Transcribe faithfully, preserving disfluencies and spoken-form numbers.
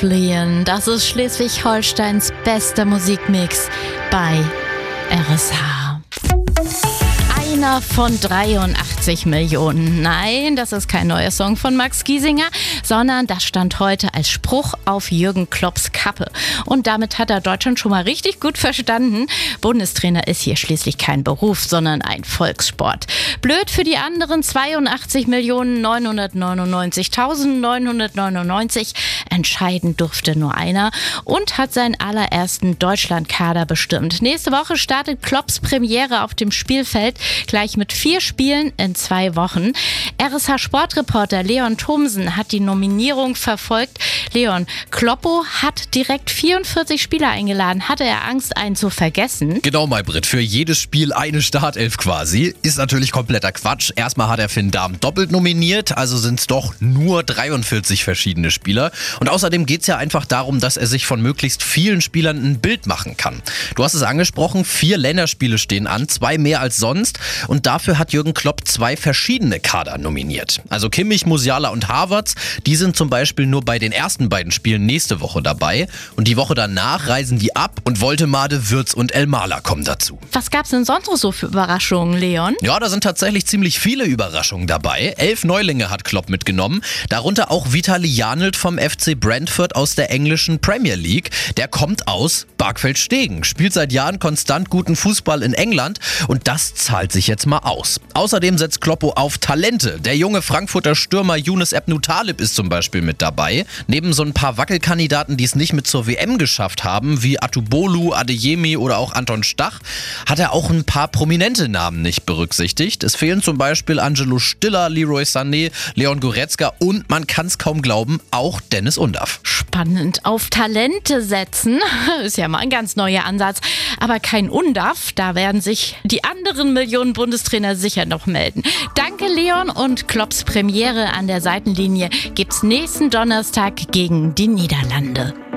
fliehen. Das ist Schleswig-Holsteins bester Musikmix bei R S H. Einer von dreiundachtzig Millionen. Nein, das ist kein neuer Song von Max Giesinger, sondern das stand heute als Spruch auf Jürgen Klopps Kappe. Und damit hat er Deutschland schon mal richtig gut verstanden. Bundestrainer ist hier schließlich kein Beruf, sondern ein Volkssport. Blöd für die anderen zweiundachtzig Millionen neunhundertneunundneunzigtausendneunhundertneunundneunzig. Entscheiden durfte nur einer und hat seinen allerersten Deutschlandkader bestimmt. Nächste Woche startet Klopps Premiere auf dem Spielfeld, gleich mit vier Spielen in zwei Wochen. R S H-Sportreporter Leon Thomsen hat die Nominierung verfolgt. Leon, Kloppo hat direkt vierundvierzig Spieler eingeladen. Hatte er Angst, einen zu vergessen? Genau, Maybrit. Für jedes Spiel eine Startelf quasi. Ist natürlich kompletter Quatsch. Erstmal hat er Finn Dahm doppelt nominiert, also sind es doch nur dreiundvierzig verschiedene Spieler. Und außerdem geht es ja einfach darum, dass er sich von möglichst vielen Spielern ein Bild machen kann. Du hast es angesprochen, vier Länderspiele stehen an, zwei mehr als sonst. Und dafür hat Jürgen Klopp zwei verschiedene Kader nominiert. Also Kimmich, Musiala und Havertz, die sind zum Beispiel nur bei den ersten beiden Spielen nächste Woche dabei. Und die Woche danach reisen die ab und Woltemade, Wirtz und Elmalah kommen dazu. Was gab's denn sonst noch so für Überraschungen, Leon? Ja, da sind tatsächlich ziemlich viele Überraschungen dabei. Elf Neulinge hat Klopp mitgenommen, darunter auch Vitali Janelt vom F C Brentford aus der englischen Premier League. Der kommt aus Barkfeld-Stegen, spielt seit Jahren konstant guten Fußball in England und das zahlt sich jetzt mal aus. Außerdem setzt Kloppo auf Talente. Der junge Frankfurter Stürmer Younes Ebnou Talib ist zum Beispiel mit dabei. Neben so ein paar Wackelkandidaten, die es nicht mit zur W M geschafft haben, wie Atubolu, Adeyemi oder auch Anton Stach, hat er auch ein paar prominente Namen nicht berücksichtigt. Es fehlen zum Beispiel Angelo Stiller, Leroy Sané, Leon Goretzka und, man kann es kaum glauben, auch Dennis Undav. Spannend. Auf Talente setzen ist ja mal ein ganz neuer Ansatz. Aber kein Undav, da werden sich die anderen Millionen Bundestrainer sicher noch melden. Danke, Leon, und Klopps Premiere an der Seitenlinie gibt's nächsten Donnerstag gegen die Niederlande.